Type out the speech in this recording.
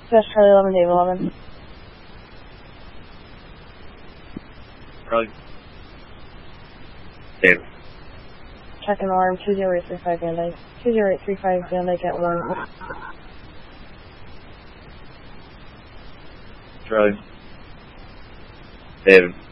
Smash Charlie 11, Dave 11. Charlie. Dave. Check and alarm 20835 Van Dyke. 20835 Van Dyke at 1. Charlie. David.